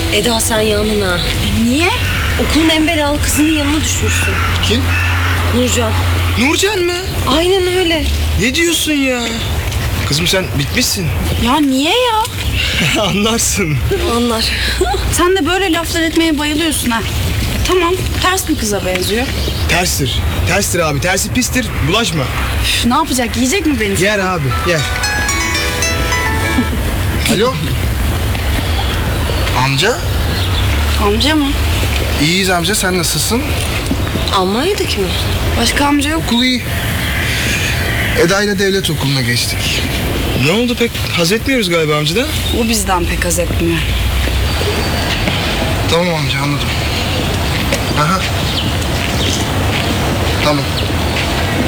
Eda sen yandın ha. Niye? Okulun en belalı kızının yanına düşmüşsün. Kim? Nurcan. Nurcan mı? Aynen öyle. Ne diyorsun ya? Kızım sen bitmişsin. Ya niye ya? Anlarsın. Anlar. Sen de böyle laflar etmeye bayılıyorsun ha. Tamam, ters bir kıza benziyor. Terstir. Terstir abi. Tersi pistir. Bulaşma. Üf, ne yapacak? Yiyecek mi beni? Yer abi. Yer. Alo. Amca? Amca mı? İyiyiz amca. Sen nasılsın? Almanya'daki mi? Başka amca yok. Okul iyi. Eda ile devlet okuluna geçtik. Ne oldu, pek haz etmiyoruz galiba amcadan? O bizden pek haz etmiyor. Tamam amca, anladım. Aha.